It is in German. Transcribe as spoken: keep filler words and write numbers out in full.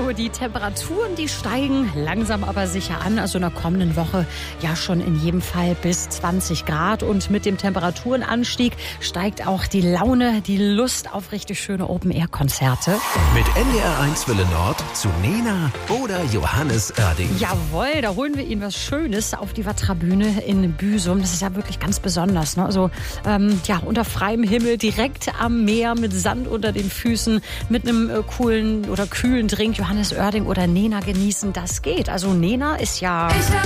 Also die Temperaturen, die steigen langsam aber sicher an. Also in der kommenden Woche ja schon in jedem Fall bis zwanzig Grad. Und mit dem Temperaturenanstieg steigt auch die Laune, die Lust auf richtig schöne Open-Air-Konzerte. Mit N D R eins Welle Nord zu Nena oder Johannes Oerding. Jawohl, da holen wir Ihnen was Schönes auf die Wattra-Bühne in Büsum. Das ist ja wirklich ganz besonders. Ne? Also ähm, ja, unter freiem Himmel, direkt am Meer, mit Sand unter den Füßen, mit einem äh, coolen oder kühlen Drink Johannes Oerding oder Nena genießen. Das geht. Also Nena ist ja...